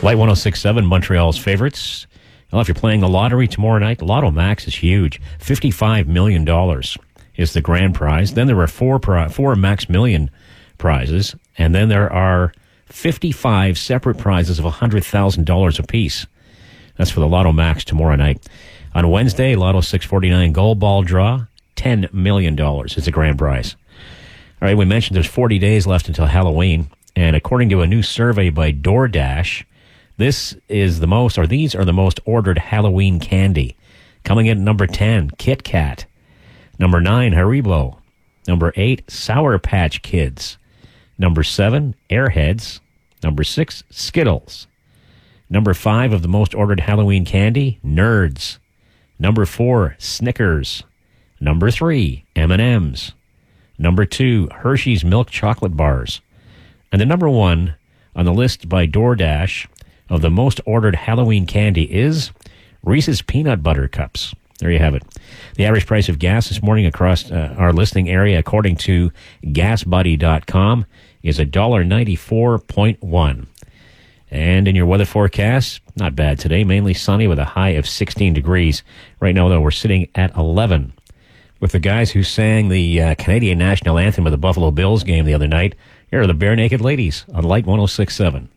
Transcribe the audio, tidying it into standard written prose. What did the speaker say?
Light 106.7, Montreal's favorites. Well, if you're playing the lottery tomorrow night, Lotto Max is huge. $55 million is the grand prize. Then there are four Max Million prizes. And then there are 55 separate prizes of $100,000 apiece. That's for the Lotto Max tomorrow night. On Wednesday, Lotto 649 Gold Ball draw, $10 million is the grand prize. All right, we mentioned there's 40 days left until Halloween. And according to a new survey by DoorDash, these are the most ordered Halloween candy. Coming in at number 10, Kit Kat. Number 9, Haribo. Number 8, Sour Patch Kids. Number 7, Airheads. Number 6, Skittles. Number 5 of the most ordered Halloween candy, Nerds. Number 4, Snickers. Number 3, M&M's. Number 2, Hershey's Milk Chocolate Bars. And the number 1 on the list by DoorDash of the most ordered Halloween candy is Reese's Peanut Butter Cups. There you have it. The average price of gas this morning across our listening area, according to GasBuddy.com, is $1.94.1. And in your weather forecast, not bad today, mainly sunny with a high of 16 degrees. Right now, though, we're sitting at 11. With the guys who sang the Canadian national anthem of the Buffalo Bills game the other night, here are the Bare Naked Ladies on Light 106.7.